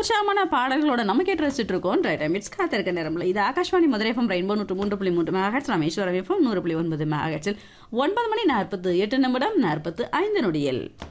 உற்சாகமான பாடல்களோட நம்ம கேட்டு ரசிச்சுட்டு இருக்கோம். ரைட் டைம் இட்ஸ் காத்திருக்க நேரம்ல இது Akashvani Madurai FM rainbow 103.3 megahertz, Rameswaram FM 100.9 மெகாஹெர்ட்ஸில் 9 மணி 48 நிமிடம் 45 நொடியில்